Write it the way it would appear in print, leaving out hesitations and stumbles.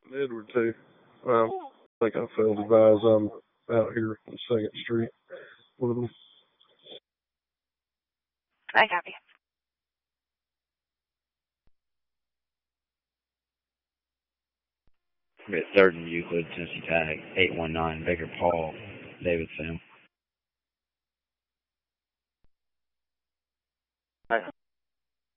Edward too. I think I failed advise I'm out here on Second Street with them. I copy. We're at 3rd and Euclid, Tennessee Tag, 819, Baker Paul, David Sam.